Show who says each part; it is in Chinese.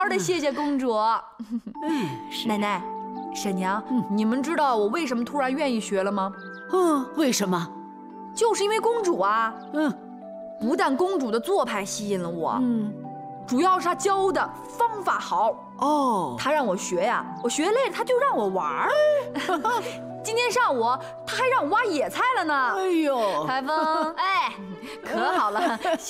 Speaker 1: 的谢谢公主。奶奶、婶娘，你们知道我为什么突然愿意学了吗？
Speaker 2: 为什么？
Speaker 1: 就是因为公主啊。不但公主的做派吸引了我，主要是她教的方法好。她让我学呀，我学累了，她就让我玩儿。今天上午她还让我挖野菜了呢。
Speaker 2: 哎呦，
Speaker 1: 海峰，哎，可好了。